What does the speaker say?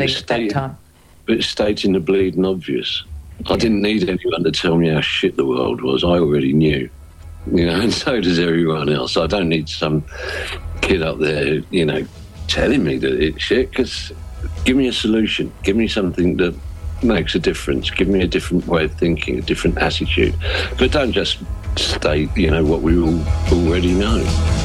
at that time. But it's stating the bleeding obvious. I didn't need anyone to tell me how shit the world was. I already knew. And so does everyone else. I don't need some kid up there, telling me that it's shit, because give me a solution. Give me something that makes a difference. Give me a different way of thinking, a different attitude. But don't just state, what we all already know.